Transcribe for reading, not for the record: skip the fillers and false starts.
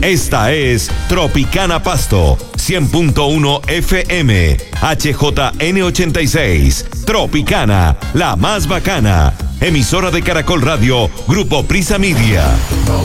Esta es Tropicana Pasto, 100.1 FM, HJN86. Tropicana, la más bacana. Emisora de Caracol Radio, Grupo Prisa Media.